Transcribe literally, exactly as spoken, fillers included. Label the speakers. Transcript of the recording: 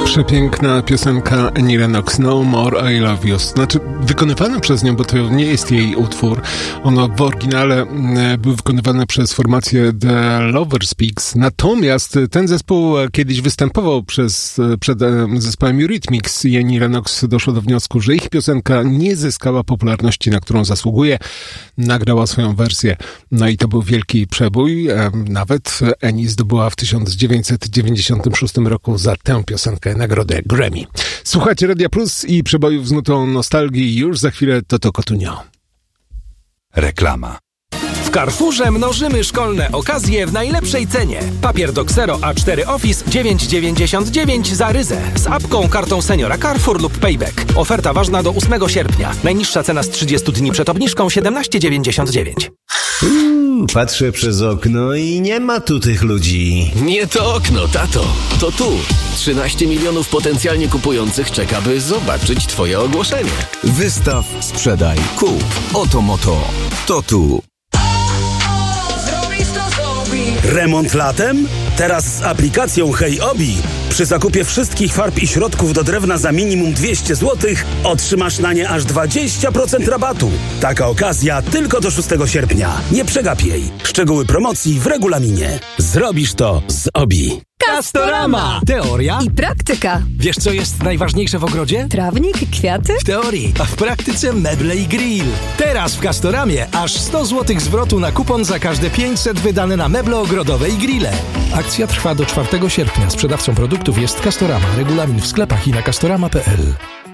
Speaker 1: Przepiękna piosenka Annie Lennox, No More I Love You. Znaczy, wykonywana przez nią, bo to nie jest jej utwór. Ono w oryginale był wykonywany przez formację The Lover Speaks. Natomiast ten zespół kiedyś występował przez, przed zespołem Eurythmics i Annie Lennox doszło do wniosku, że ich piosenka nie zyskała popularności, na którą zasługuje. Nagrała swoją wersję. No i to był wielki przebój. Nawet Annie zdobyła w tysiąc dziewięćset dziewięćdziesiątym szóstym roku za tę piosenkę nagrodę Grammy. Słuchajcie Radia Plus i przebojów z nutą nostalgii. Już za chwilę Toto Cotugno.
Speaker 2: Reklama.
Speaker 3: W Carrefourze mnożymy szkolne okazje w najlepszej cenie. Papier do Xero A cztery Office dziewięć dziewięćdziesiąt dziewięć za ryzę. Z apką, kartą seniora Carrefour lub Payback. Oferta ważna do ósmego sierpnia. Najniższa cena z trzydziestu dni przed obniżką siedemnaście dziewięćdziesiąt dziewięć.
Speaker 4: Mm, patrzę przez okno i nie ma tu tych ludzi.
Speaker 5: Nie to okno, tato. To tu. trzynaście milionów potencjalnie kupujących czeka, by zobaczyć twoje ogłoszenie.
Speaker 2: Wystaw, sprzedaj, kup. Oto moto. To tu.
Speaker 6: Remont latem? Teraz z aplikacją Hej Obi. Przy zakupie wszystkich farb i środków do drewna za minimum dwieście złotych otrzymasz na nie aż dwadzieścia procent rabatu. Taka okazja tylko do szóstego sierpnia. Nie przegap jej. Szczegóły promocji w regulaminie. Zrobisz to z Obi.
Speaker 3: Castorama! Teoria
Speaker 7: i praktyka.
Speaker 3: Wiesz, co jest najważniejsze w ogrodzie?
Speaker 7: Trawnik, kwiaty?
Speaker 3: W teorii, a w praktyce meble i grill. Teraz w Castoramie aż sto złotych zwrotu na kupon za każde pięćset wydane na meble ogrodowe i grille. Akcja trwa do czwartego sierpnia. Sprzedawcą produktów jest Castorama. Regulamin w sklepach i na castorama kropka p l.